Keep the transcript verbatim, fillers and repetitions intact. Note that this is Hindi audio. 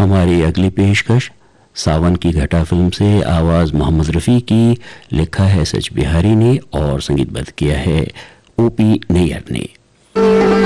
हमारी अगली पेशकश सावन की घटा फिल्म से, आवाज़ मोहम्मद रफ़ी की, लिखा है सच बिहारी ने और संगीतबद्ध किया है ओपी नैयर ने।